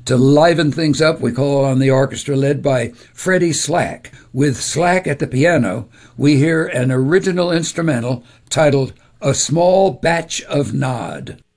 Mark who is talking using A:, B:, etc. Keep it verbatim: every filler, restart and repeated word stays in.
A: To liven things up, we call on the orchestra led by Freddie Slack. With Slack at the piano, we hear an original instrumental titled A Small Batch of Nod.